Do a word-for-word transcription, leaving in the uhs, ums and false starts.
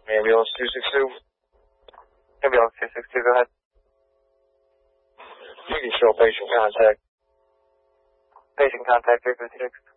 Ambulance two six two. Ambulance two six two, go ahead. You can show patient contact. Patient contact three fifty-six.